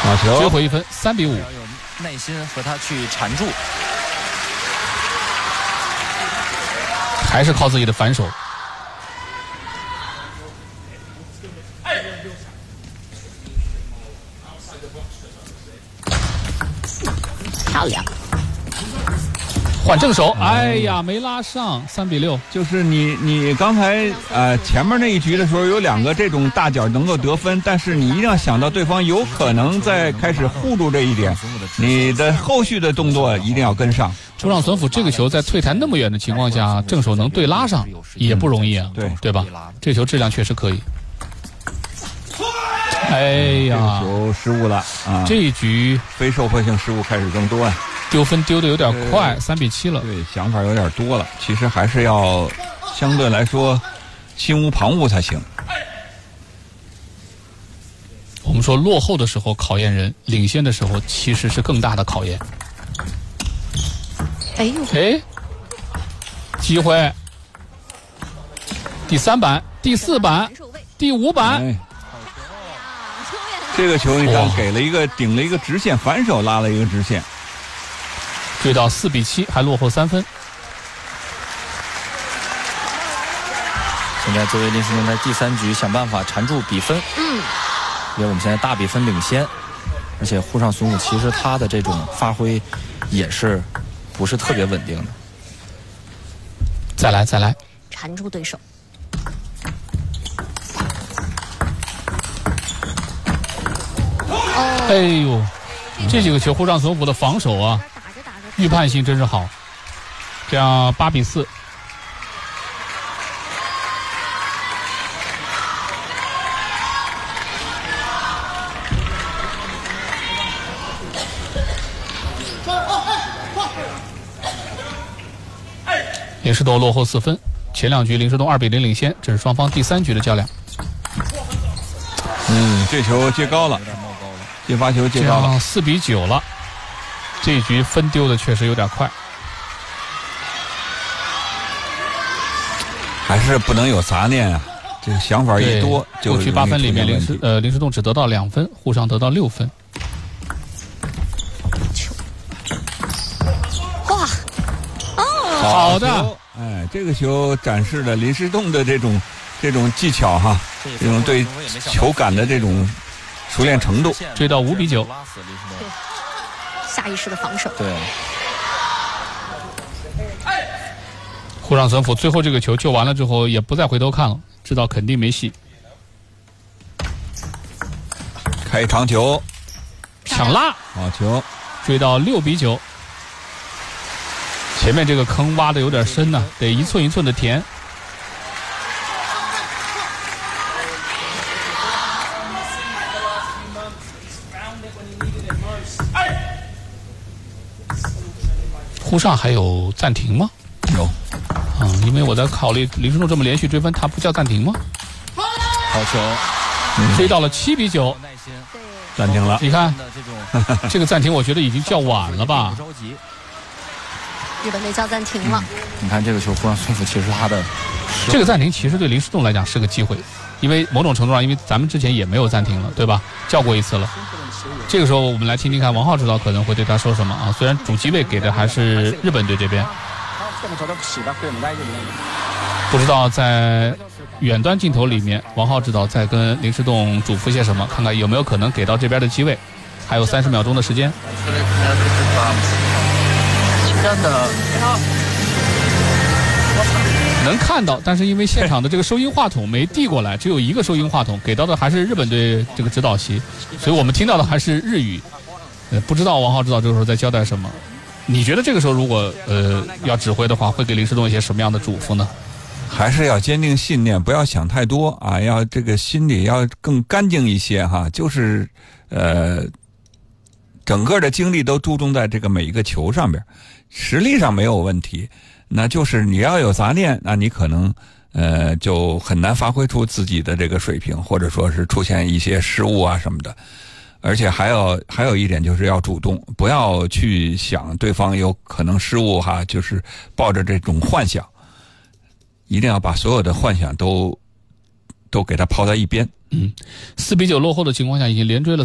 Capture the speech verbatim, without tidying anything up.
好球， 追回一分，三比五。 要有耐心和他去缠住， 还是靠自己的反手。 漂亮。 换正手，哎呀，没拉上，三比六。 就是你你刚才呃前面那一局的时候有两个这种大脚能够得分，但是你一定要想到对方有可能在开始护住这一点，你的后续的动作一定要跟上。 出让孙府这个球在退弹那么远的情况下，正手能对拉上也不容易啊， 对对吧？这球质量确实可以。哎呀， 球失误了啊！ 这一局非受迫性失误开始更多啊， 丢分丢的有点快，三比七了。 对，想法有点多了，其实还是要相对来说心无旁骛才行。 我们说落后的时候考验人，领先的时候其实是更大的考验。 哎呦， 哎，机会，第三板、第四板、第五板。 哎，这个球你看给了一个顶了一个直线，反手拉了一个直线， 追到四比七，还落后三分。 现在作为林诗栋在第三局想办法缠住比分， 嗯， 因为我们现在大比分领先，而且沪上孙武其实他的这种发挥也是不是特别稳定的。 再来，再来， 缠住对手。 哎呦，这几个球沪上孙府的防守啊，预判性真是好。这样八比四。林诗栋落后四分，前两局林诗栋二比零领先，这是双方第三局的较量。 嗯，这球接高了，接发球接高了， 四比九了。这一局分丢的确实有点快， 还是不能有杂念啊！这个想法一多，就过去八分里面林诗呃林诗栋只得到两分，沪上得到六分。 哇，哦， 好的， 哎，这个球展示了林诗栋的这种这种技巧哈，这种对球感的这种熟练程度。 追到五比九， 下意识的防守。 对， 沪上孙府最后这个球救完了之后，也不再回头看了，知道肯定没戏。 开长球， 抢拉， 好球， 追到六比九。前面这个坑挖的有点深呢、啊，得一寸一寸的填。沪上还有暂停吗？ 有。 嗯，因为我在考虑林诗栋这么连续追分，他不叫暂停吗？ 好球， 嗯、追到了七比九， 暂停了。 你看，这个暂停我觉得已经叫晚了吧？ 不着急。 日本队叫暂停了。 嗯、你看这个球，沪上孙府其实他的这个暂停其实对林诗栋来讲是个机会，因为某种程度上，因为咱们之前也没有暂停了，对吧？叫过一次了。这个时候我们来听听看王浩指导可能会对他说什么啊？虽然主机位给的还是日本队这边，不知道在远端镜头里面王浩指导在跟林诗栋嘱咐些什么，看看有没有可能给到这边的机位。还有三十秒钟的时间。能看到，但是因为现场的这个收音话筒没递过来，只有一个收音话筒，给到的还是日本队这个指导席，所以我们听到的还是日语。呃，不知道王浩指导这个时候在交代什么？你觉得这个时候如果呃要指挥的话，会给林诗栋一些什么样的嘱咐呢？ 还是要坚定信念，不要想太多啊，要这个心里要更干净一些哈。就是呃，整个的精力都注重在这个每一个球上边，实力上没有问题。那就是你要有杂念，那你可能呃就很难发挥出自己的这个水平，或者说是出现一些失误啊什么的。而且还有还有一点就是要主动，不要去想对方有可能失误哈，就是抱着这种幻想，一定要把所有的幻想都都给它抛在一边。 嗯，四比九落后的情况下，已经连追了